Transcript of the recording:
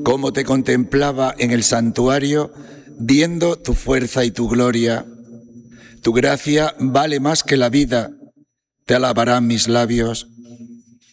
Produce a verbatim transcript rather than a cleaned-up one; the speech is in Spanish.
Como te contemplaba en el santuario, viendo tu fuerza y tu gloria. Tu gracia vale más que la vida, te alabarán mis labios.